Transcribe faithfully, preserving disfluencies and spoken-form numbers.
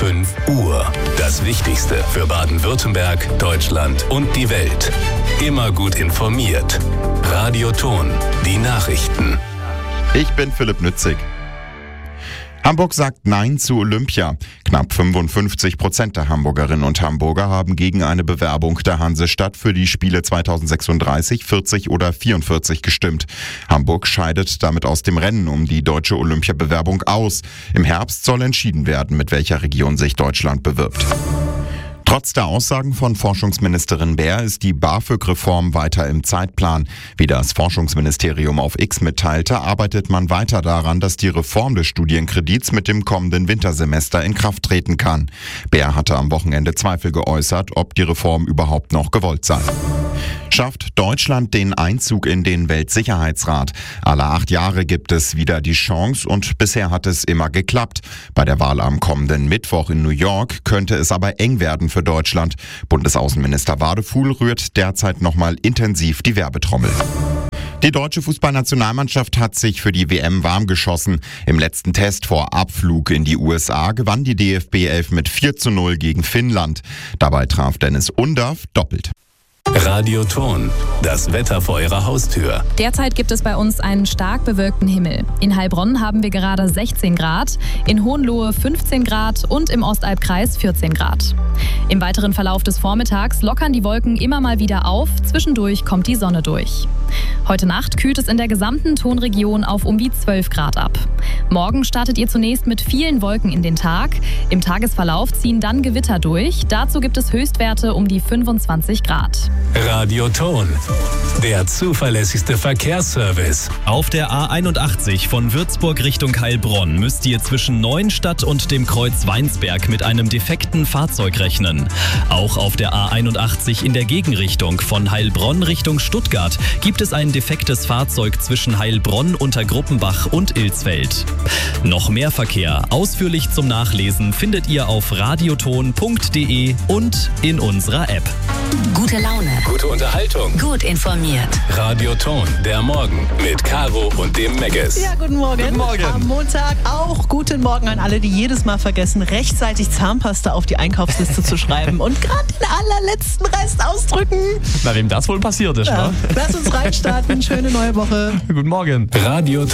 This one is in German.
fünf Uhr. Das Wichtigste für Baden-Württemberg, Deutschland und die Welt. Immer gut informiert. Radio Ton, die Nachrichten. Ich bin Philipp Nützig. Hamburg sagt Nein zu Olympia. Knapp fünfundfünfzig Prozent der Hamburgerinnen und Hamburger haben gegen eine Bewerbung der Hansestadt für die Spiele zweitausendsechsunddreißig, vierzig oder vierundvierzig gestimmt. Hamburg scheidet damit aus dem Rennen um die deutsche Olympiabewerbung aus. Im Herbst soll entschieden werden, mit welcher Region sich Deutschland bewirbt. Trotz der Aussagen von Forschungsministerin Baer ist die BAföG-Reform weiter im Zeitplan. Wie das Forschungsministerium auf X mitteilte, arbeitet man weiter daran, dass die Reform des Studienkredits mit dem kommenden Wintersemester in Kraft treten kann. Baer hatte am Wochenende Zweifel geäußert, ob die Reform überhaupt noch gewollt sei. Schafft Deutschland den Einzug in den Weltsicherheitsrat? Alle acht Jahre gibt es wieder die Chance und bisher hat es immer geklappt. Bei der Wahl am kommenden Mittwoch in New York könnte es aber eng werden für Deutschland. Bundesaußenminister Wadefuhl rührt derzeit nochmal intensiv die Werbetrommel. Die deutsche Fußballnationalmannschaft hat sich für die W M warm geschossen. Im letzten Test vor Abflug in die U S A gewann die D F B elf mit vier zu null gegen Finnland. Dabei traf Dennis Undaff doppelt. Radio Ton, das Wetter vor Ihrer Haustür. Derzeit gibt es bei uns einen stark bewölkten Himmel. In Heilbronn haben wir gerade sechzehn Grad, in Hohenlohe fünfzehn Grad und im Ostalbkreis vierzehn Grad. Im weiteren Verlauf des Vormittags lockern die Wolken immer mal wieder auf, zwischendurch kommt die Sonne durch. Heute Nacht kühlt es in der gesamten Tonregion auf um die zwölf Grad ab. Morgen startet ihr zunächst mit vielen Wolken in den Tag. Im Tagesverlauf ziehen dann Gewitter durch. Dazu gibt es Höchstwerte um die fünfundzwanzig Grad. Radio Ton, der zuverlässigste Verkehrsservice. Auf der A einundachtzig von Würzburg Richtung Heilbronn müsst ihr zwischen Neuenstadt und dem Kreuz Weinsberg mit einem defekten Fahrzeug rechnen. Auch auf der A einundachtzig in der Gegenrichtung von Heilbronn Richtung Stuttgart gibt es ein defektes Fahrzeug zwischen Heilbronn, Untergruppenbach und Ilsfeld. Noch mehr Verkehr ausführlich zum Nachlesen findet ihr auf radioton punkt de und in unserer App. Gute Laune. Gute Unterhaltung. Gut informiert. Radio Ton, der Morgen mit Caro und dem Megges. Ja, guten Morgen. Guten Morgen. Am Montag auch guten Morgen an alle, die jedes Mal vergessen, rechtzeitig Zahnpasta auf die Einkaufsliste zu schreiben und gerade den allerletzten Rest ausdrücken. Na, wem das wohl passiert ist, Ja. ne? Lass uns reinstarten. Schöne neue Woche. Guten Morgen. Radio